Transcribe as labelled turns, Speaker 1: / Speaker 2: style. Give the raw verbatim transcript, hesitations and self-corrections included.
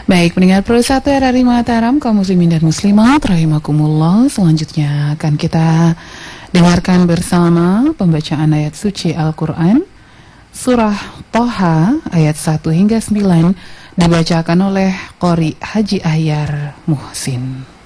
Speaker 1: Baik, pendengar Pro satu R R I Mataram, kaum muslimin dan muslimat rahimakumullah. Selanjutnya akan kita dengarkan bersama pembacaan ayat suci Al-Quran Surah Toha ayat satu hingga sembilan, dibacakan oleh Qori Haji Ahyar Muhsin.